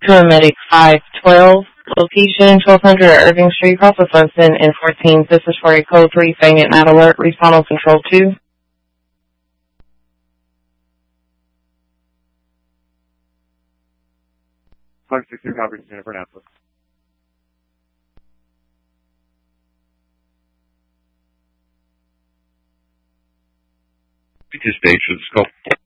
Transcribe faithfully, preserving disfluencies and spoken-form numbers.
Paramedic five twelve, location twelve hundred Irving Street, Cross of Sunset, and fourteen. This is for a code three segment not alert. Respond on control two. five six two, copy, Jennifer Annapolis. Just stage for the scope.